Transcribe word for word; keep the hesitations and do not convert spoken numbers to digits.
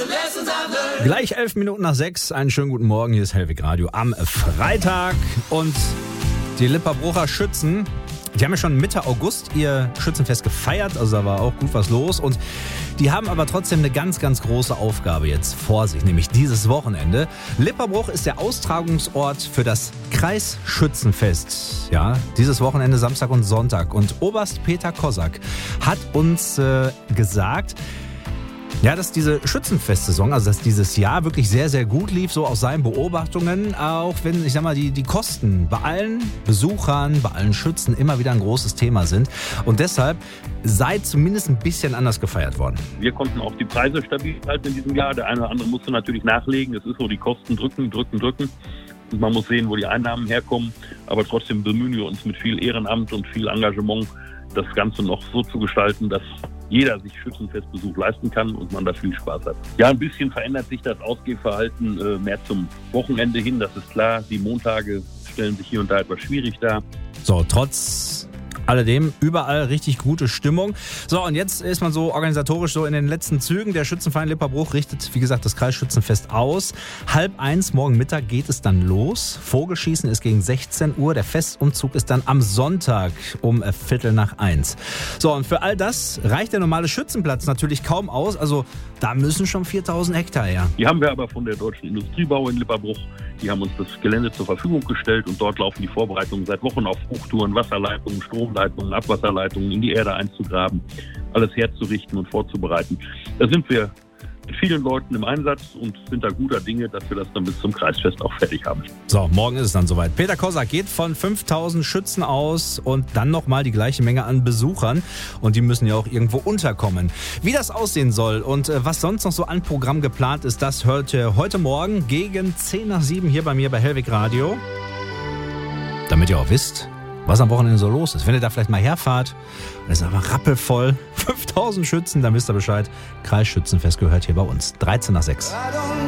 Gleich elf Minuten nach sechs. Einen schönen guten Morgen. Hier ist Hellwig Radio am Freitag. Und die Lipperbrucher Schützen, die haben ja schon Mitte August ihr Schützenfest gefeiert. Also da war auch gut was los. Und die haben aber trotzdem eine ganz, ganz große Aufgabe jetzt vor sich, nämlich dieses Wochenende. Lipperbruch ist der Austragungsort für das Kreisschützenfest. Ja, dieses Wochenende Samstag und Sonntag. Und Oberst Peter Kosak hat uns äh, gesagt, ja, dass diese Schützenfestsaison, also dass dieses Jahr wirklich sehr, sehr gut lief, so aus seinen Beobachtungen, auch wenn, ich sag mal, die, die Kosten bei allen Besuchern, bei allen Schützen immer wieder ein großes Thema sind. Und deshalb sei zumindest ein bisschen anders gefeiert worden. Wir konnten auch die Preise stabil halten in diesem Jahr. Der eine oder andere musste natürlich nachlegen. Es ist so, die Kosten drücken, drücken, drücken. Und man muss sehen, wo die Einnahmen herkommen. Aber trotzdem bemühen wir uns mit viel Ehrenamt und viel Engagement, das Ganze noch so zu gestalten, dass jeder sich Schützenfestbesuch leisten kann und man da viel Spaß hat. Ja, ein bisschen verändert sich das Ausgehverhalten äh, mehr zum Wochenende hin, das ist klar. Die Montage stellen sich hier und da etwas schwierig dar. So, trotz alledem überall richtig gute Stimmung. So, und jetzt ist man so organisatorisch so in den letzten Zügen. Der Schützenverein Lipperbruch richtet, wie gesagt, das Kreisschützenfest aus. Halb eins morgen Mittag geht es dann los. Vogelschießen ist gegen sechzehn Uhr. Der Festumzug ist dann am Sonntag um Viertel nach eins. So, und für all das reicht der normale Schützenplatz natürlich kaum aus. Also da müssen schon viertausend Hektar her. Die haben wir aber von der Deutschen Industriebau in Lipperbruch. Die haben uns das Gelände zur Verfügung gestellt und dort laufen die Vorbereitungen seit Wochen auf Hochtouren, Wasserleitungen, Stromleitungen, Abwasserleitungen in die Erde einzugraben, alles herzurichten und vorzubereiten. Da sind wir mit vielen Leuten im Einsatz und sind da guter Dinge, dass wir das dann bis zum Kreisfest auch fertig haben. So, morgen ist es dann soweit. Peter Kosak geht von fünftausend Schützen aus und dann nochmal die gleiche Menge an Besuchern. Und die müssen ja auch irgendwo unterkommen. Wie das aussehen soll und äh, was sonst noch so an Programm geplant ist, das hört ihr heute Morgen gegen zehn nach sieben hier bei mir bei Hellwig Radio. Damit ihr auch wisst, was am Wochenende so los ist. Wenn ihr da vielleicht mal herfahrt, es ist einfach rappelvoll, fünftausend Schützen, dann wisst ihr Bescheid. Kreisschützenfest gehört hier bei uns. dreizehn nach sechs.